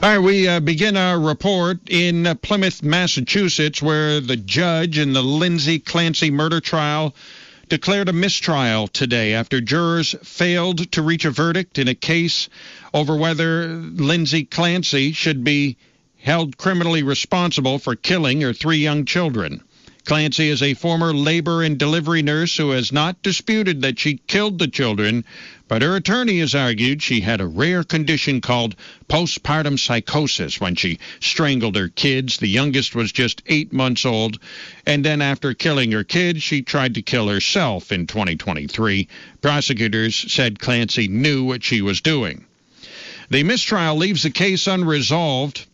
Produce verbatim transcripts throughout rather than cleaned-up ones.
All right, we uh, begin our report in uh, Plymouth, Massachusetts, where the judge in the Lindsay Clancy murder trial declared a mistrial today after jurors failed to reach a verdict in a case over whether Lindsay Clancy should be held criminally responsible for killing her three young children. Clancy is a former labor and delivery nurse who has not disputed that she killed the children, but her attorney has argued she had a rare condition called postpartum psychosis when she strangled her kids. The youngest was just eight months old, and then after killing her kids, she tried to kill herself in twenty twenty-three. Prosecutors said Clancy knew what she was doing. The mistrial leaves the case unresolved,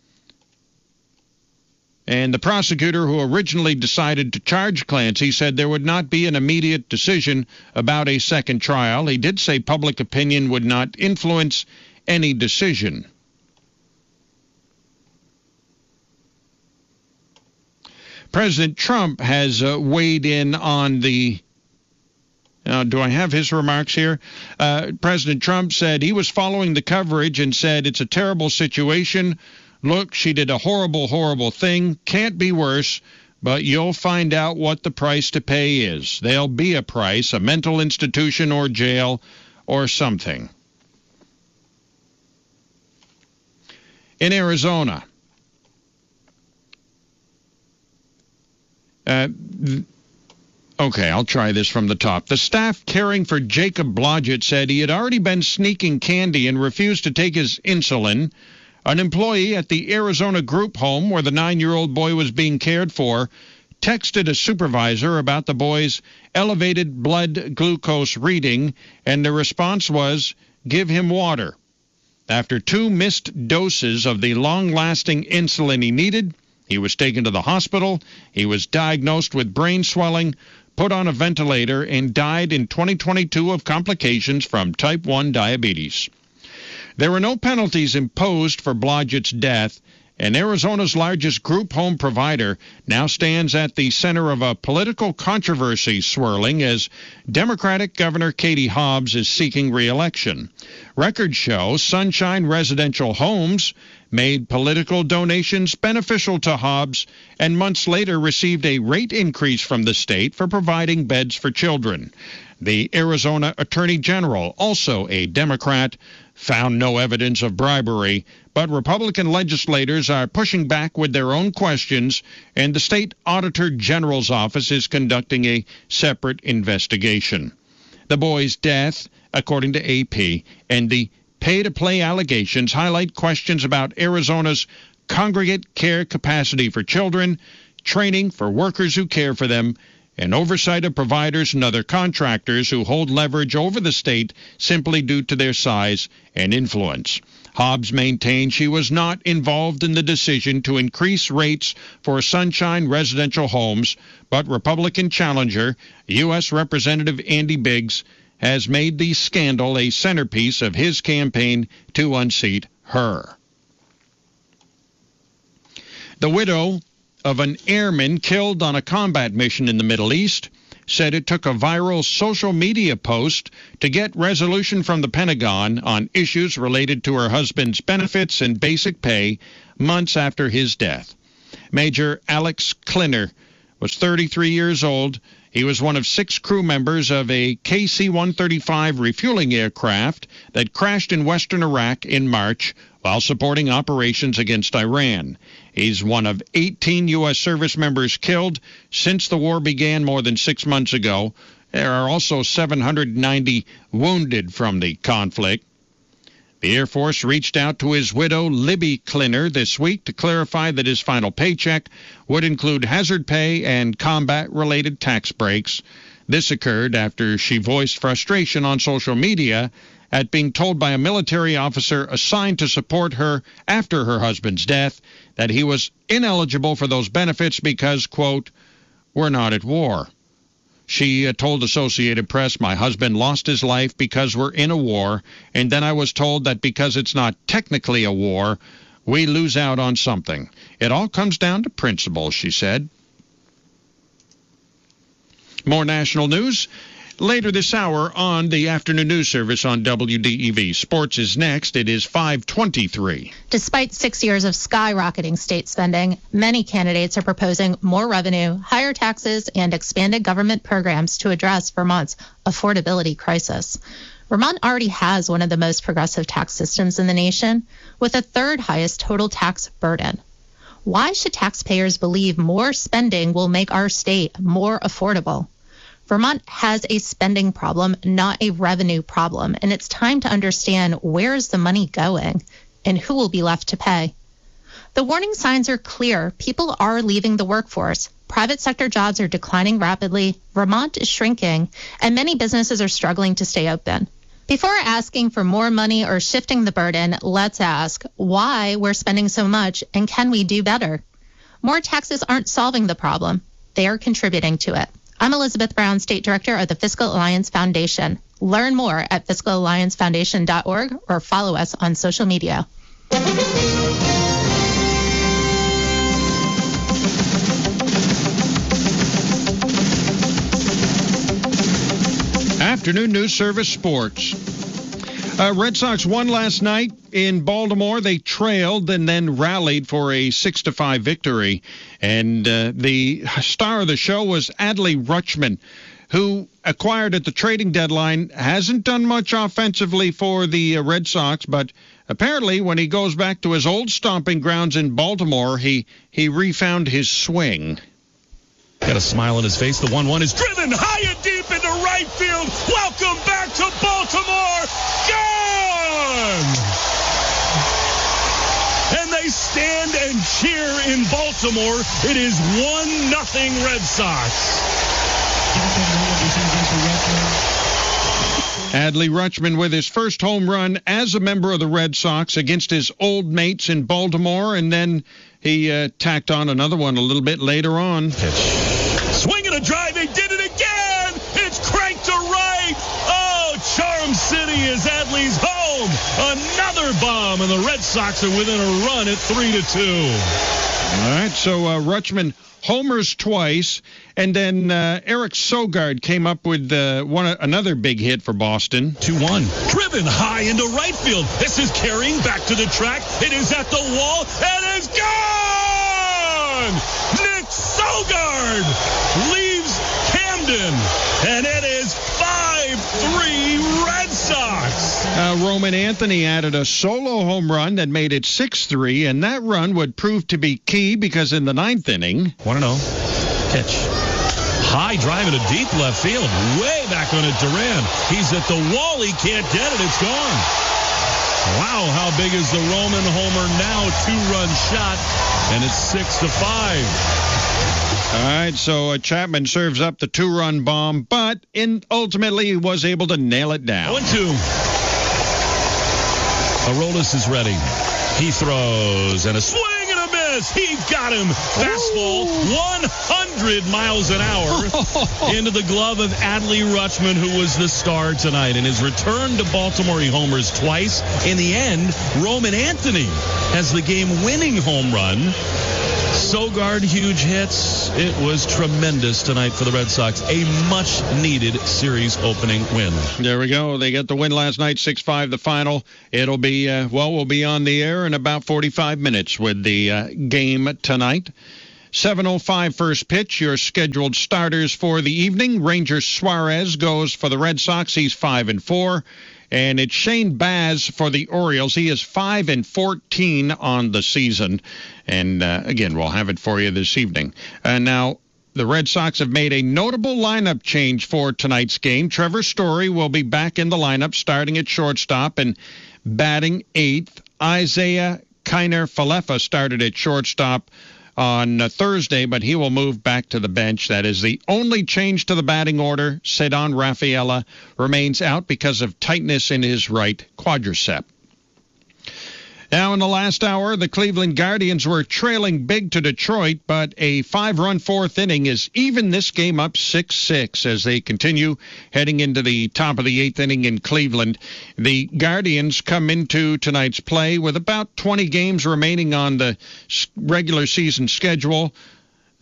and the prosecutor who originally decided to charge Clancy said there would not be an immediate decision about a second trial. He did say public opinion would not influence any decision. President Trump has uh, weighed in on the Uh, do I have his remarks here? Uh, President Trump said he was following the coverage and said it's a terrible situation. Look, she did a horrible, horrible thing. Can't be worse, but you'll find out what the price to pay is. There'll be a price, a mental institution or jail or something. In Arizona, uh, okay, I'll try this from the top. The staff caring for Jacob Blodgett said he had already been sneaking candy and refused to take his insulin. An employee at the Arizona group home where the nine-year-old boy was being cared for texted a supervisor about the boy's elevated blood glucose reading, and the response was, "Give him water." After two missed doses of the long-lasting insulin he needed, he was taken to the hospital. He was diagnosed with brain swelling, put on a ventilator, and died in twenty twenty-two of complications from type one diabetes. There were no penalties imposed for Blodgett's death, and Arizona's largest group home provider now stands at the center of a political controversy swirling as Democratic Governor Katie Hobbs is seeking re-election. Records show Sunshine Residential Homes made political donations beneficial to Hobbs and months later received a rate increase from the state for providing beds for children. The Arizona Attorney General, also a Democrat, found no evidence of bribery, but Republican legislators are pushing back with their own questions, and the state auditor general's office is conducting a separate investigation. The boy's death, according to A P, and the pay-to-play allegations highlight questions about Arizona's congregate care capacity for children, training for workers who care for them, and oversight of providers and other contractors who hold leverage over the state simply due to their size and influence. Hobbs maintained she was not involved in the decision to increase rates for Sunshine Residential Homes, but Republican challenger, U S Representative Andy Biggs, has made the scandal a centerpiece of his campaign to unseat her. The widow of an airman killed on a combat mission in the Middle East said it took a viral social media post to get resolution from the Pentagon on issues related to her husband's benefits and basic pay months after his death. Major Alex Klinner was thirty-three years old. He was one of six crew members of a K C one thirty-five refueling aircraft that crashed in western Iraq in March while supporting operations against Iran. He's one of eighteen U S service members killed since the war began more than six months ago. There are also seven hundred ninety wounded from the conflict. The Air Force reached out to his widow, Libby Klinner, this week to clarify that his final paycheck would include hazard pay and combat-related tax breaks. This occurred after she voiced frustration on social media at being told by a military officer assigned to support her after her husband's death that he was ineligible for those benefits because, quote, "we're not at war." She uh, told Associated Press, "My husband lost his life because we're in a war, and then I was told that because it's not technically a war, we lose out on something. It all comes down to principle," she said. More national news. later this hour on the afternoon news service on W D E V. Sports is next. It is five twenty-three. Despite six years of skyrocketing state spending, many candidates are proposing more revenue, higher taxes, and expanded government programs to address Vermont's affordability crisis. Vermont already has one of the most progressive tax systems in the nation, with the third highest total tax burden. Why should taxpayers believe more spending will make our state more affordable? Vermont has a spending problem, not a revenue problem, and it's time to understand where is the money going and who will be left to pay. The warning signs are clear. People are leaving the workforce. Private sector jobs are declining rapidly. Vermont is shrinking, and many businesses are struggling to stay open. Before asking for more money or shifting the burden, let's ask why we're spending so much and can we do better? More taxes aren't solving the problem. They are contributing to it. I'm Elizabeth Brown, State Director of the Fiscal Alliance Foundation. Learn more at fiscal alliance foundation dot org or follow us on social media. Afternoon news service sports. Uh, Red Sox won last night in Baltimore. They trailed and then rallied for a six to five victory. And uh, the star of the show was Adley Rutschman, who acquired at the trading deadline. Hasn't done much offensively for the uh, Red Sox, but apparently when he goes back to his old stomping grounds in Baltimore, he, he refound his swing. Got a smile on his face. The one one is driven high and deep into right field. Welcome back to Baltimore. Gone! And they stand and cheer in Baltimore. It is one nothing Red Sox. Adley Rutschman with his first home run as a member of the Red Sox against his old mates in Baltimore, and then he uh, tacked on another one a little bit later on. Pitch. Swing and a drive. They did it again. It's cranked to right. Oh, Charm City is Adley's home. Another bomb, and the Red Sox are within a run at three to two. All right, so uh, Rutschman homers twice, and then uh, Eric Sogard came up with uh, one another big hit for Boston. two one. Driven high into right field. This is carrying back to the track. It is at the wall, and it's gone! Nick Sogard leaves Camden, and it is five three Red Sox. Uh, Roman Anthony added a solo home run that made it six three, and that run would prove to be key because in the ninth inning... one and oh. Pitch. High drive into deep left field. Way back on it, Duran. He's at the wall. He can't get it. It's gone. Wow, how big is the Roman homer now? Two-run shot, and it's six to five. All right, so uh, Chapman serves up the two-run bomb, but in ultimately he was able to nail it down. One, two. Aroldis is ready. He throws, and a swing and a miss. He got him. Fastball, one hundred miles an hour into the glove of Adley Rutschman, who was the star tonight. In his return to Baltimore, he homers twice. In the end, Roman Anthony has the game-winning home run. Sogard, huge hits. It was tremendous tonight for the Red Sox. A much-needed series opening win. There we go. They got the win last night, six five the final. It'll be, uh, well, we'll be on the air in about forty-five minutes with the uh, game tonight. seven oh five first pitch, your scheduled starters for the evening. Ranger Suarez goes for the Red Sox. He's five and four. And it's Shane Baz for the Orioles. He is five and fourteen on the season. And, uh, again, we'll have it for you this evening. Uh, now, the Red Sox have made a notable lineup change for tonight's game. Trevor Story will be back in the lineup starting at shortstop and batting eighth. Isaiah Kiner-Falefa started at shortstop on uh, Thursday, but he will move back to the bench. That is the only change to the batting order. Cedon Rafaela remains out because of tightness in his right quadricep. Now, in the last hour, the Cleveland Guardians were trailing big to Detroit, but a five-run fourth inning is even this game up six six as they continue heading into the top of the eighth inning in Cleveland. The Guardians come into tonight's play with about twenty games remaining on the regular season schedule.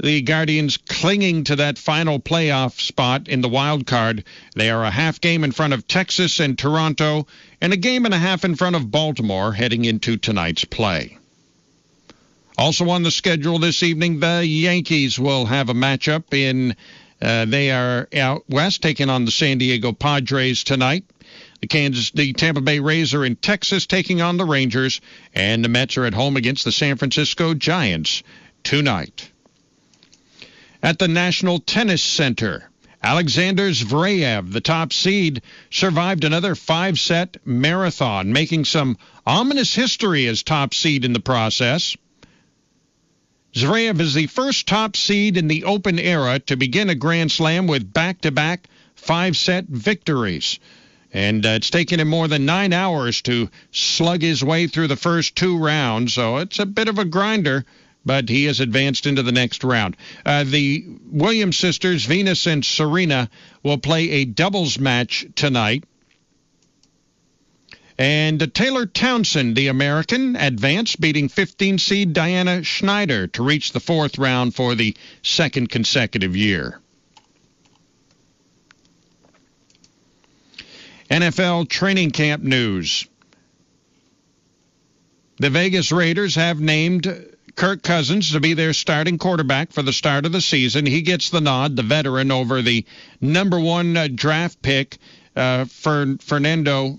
the Guardians clinging to that final playoff spot in the wild card. They are a half game in front of Texas and Toronto, and a game and a half in front of Baltimore heading into tonight's play. Also on the schedule this evening, the Yankees will have a matchup in, uh, they are out west taking on the San Diego Padres tonight. The Kansas, the Tampa Bay Rays are in Texas taking on the Rangers, and the Mets are at home against the San Francisco Giants tonight. At the National Tennis Center, Alexander Zverev, the top seed, survived another five-set marathon, making some ominous history as top seed in the process. Zverev is the first top seed in the Open era to begin a Grand Slam with back-to-back five-set victories. And uh, it's taken him more than nine hours to slug his way through the first two rounds, so it's a bit of a grinder, but he has advanced into the next round. Uh, the Williams sisters, Venus and Serena, will play a doubles match tonight. And uh, Taylor Townsend, the American, advanced, beating fifteen seed Diana Schneider to reach the fourth round for the second consecutive year. N F L training camp news. The Vegas Raiders have named Kirk Cousins to be their starting quarterback for the start of the season. He gets the nod, the veteran, over the number one uh, draft pick, uh, for Fernando.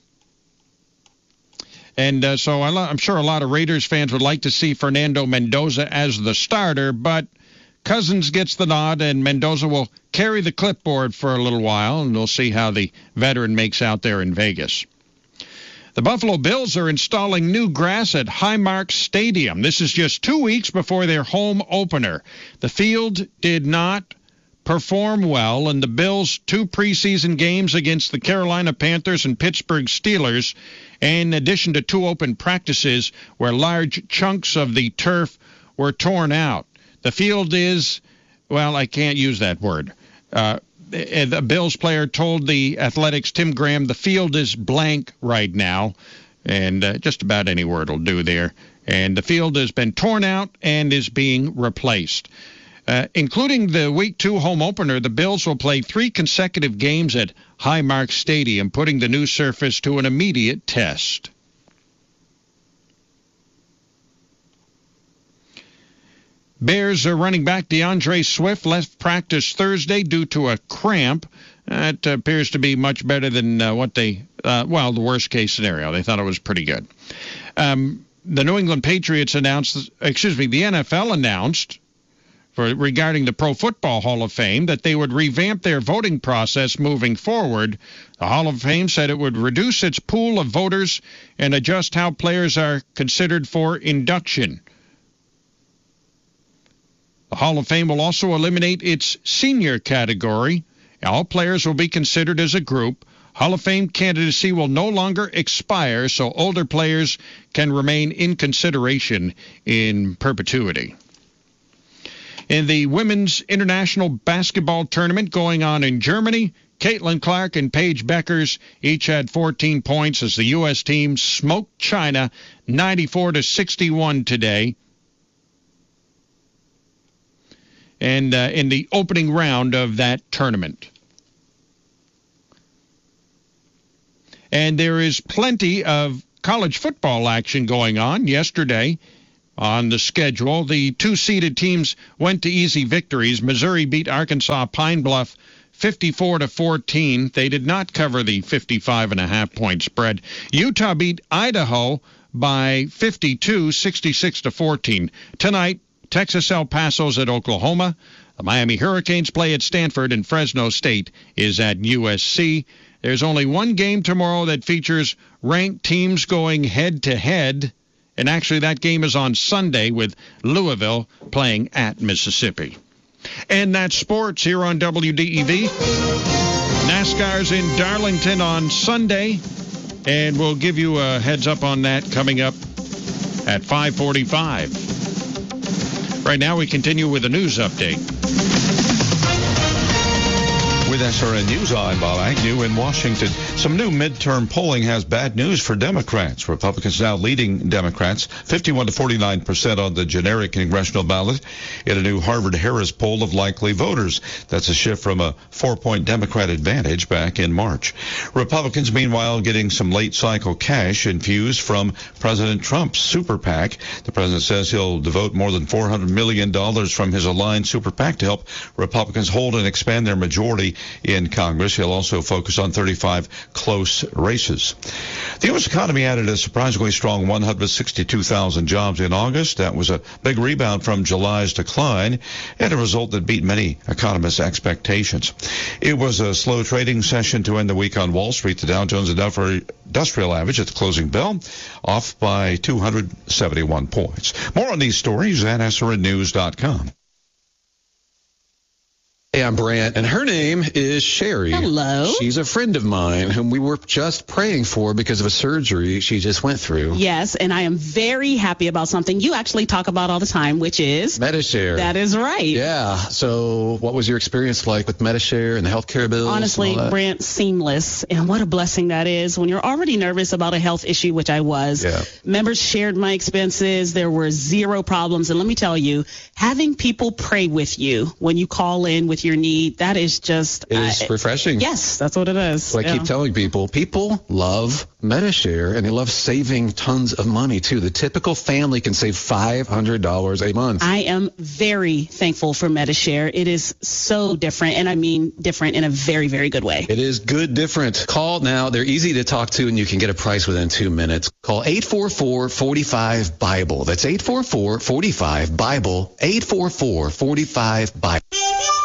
And uh, so I, I'm sure a lot of Raiders fans would like to see Fernando Mendoza as the starter, but Cousins gets the nod, and Mendoza will carry the clipboard for a little while, and we'll see how the veteran makes out there in Vegas. The Buffalo Bills are installing new grass at Highmark Stadium. This is just two weeks before their home opener. The field did not perform well in the Bills' two preseason games against the Carolina Panthers and Pittsburgh Steelers, in addition to two open practices where large chunks of the turf were torn out. The field is, well, I can't use that word. Uh, the Bills player told the Athletics' Tim Graham, the field is blank right now, and uh, just about any word will do there. And the field has been torn out and is being replaced. Uh, including the Week two home opener, the Bills will play three consecutive games at Highmark Stadium, putting the new surface to an immediate test. Bears are running back DeAndre Swift left practice Thursday due to a cramp. That appears to be much better than uh, what they, uh, well, the worst-case scenario. They thought it was pretty good. Um, the New England Patriots announced, excuse me, the N F L announced, for regarding the Pro Football Hall of Fame, that they would revamp their voting process moving forward. The Hall of Fame said it would reduce its pool of voters and adjust how players are considered for induction. The Hall of Fame will also eliminate its senior category. All players will be considered as a group. Hall of Fame candidacy will no longer expire, so older players can remain in consideration in perpetuity. In the Women's International Basketball Tournament going on in Germany, Caitlin Clark and Paige Beckers each had fourteen points as the U S team smoked China ninety-four to sixty-one today. And uh, in the opening round of that tournament. And there is plenty of college football action going on. Yesterday on the schedule, the two-seeded teams went to easy victories. Missouri beat Arkansas Pine Bluff fifty-four to fourteen. They did not cover the fifty-five and a half point spread. Utah beat Idaho by fifty-two, sixty-six to fourteen. Tonight, Texas El Paso's at Oklahoma. The Miami Hurricanes play at Stanford, and Fresno State is at U S C. There's only one game tomorrow that features ranked teams going head-to-head, and actually that game is on Sunday with Louisville playing at Mississippi. And that's sports here on W D E V. NASCAR's in Darlington on Sunday, and we'll give you a heads up on that coming up at five forty-five. Right now, we continue with a news update. With S R N News, I'm Bob Agnew in Washington. Some new midterm polling has bad news for Democrats. Republicans now leading Democrats fifty-one to forty-nine percent on the generic congressional ballot in a new Harvard-Harris poll of likely voters. That's a shift from a four-point Democrat advantage back in March. Republicans, meanwhile, getting some late-cycle cash infused from President Trump's super PAC. The president says he'll devote more than four hundred million dollars from his aligned super PAC to help Republicans hold and expand their majority in Congress. He'll also focus on thirty-five close races. The U S economy added a surprisingly strong one hundred sixty-two thousand jobs in August. That was a big rebound from July's decline and a result that beat many economists' expectations. It was a slow trading session to end the week on Wall Street. The Dow Jones Industrial Average at the closing bell off by two hundred seventy-one points. More on these stories at S R N news dot com. Hey, I'm Brant, and her name is Sherry. Hello. She's a friend of mine whom we were just praying for because of a surgery she just went through. Yes, and I am very happy about something you actually talk about all the time, which is Medi-Share. That is right. Yeah. So what was your experience like with Medi-Share and the healthcare bills? Honestly, Brant, seamless. And what a blessing that is when you're already nervous about a health issue, which I was. Yeah. Members shared my expenses. There were zero problems. And let me tell you, having people pray with you when you call in with your need, that is just it is uh, refreshing. Yes, that's what it is. What yeah. I keep telling people, people love Medi-Share and they love saving tons of money too. The typical family can save five hundred dollars a month. I am very thankful for Medi-Share. It is so different, and I mean different in a very, very good way. It is good different. Call now. They're easy to talk to and you can get a price within two minutes. Call eight four four, four five, Bible. That's eight four four, four five, Bible. eight four four, four five, Bible.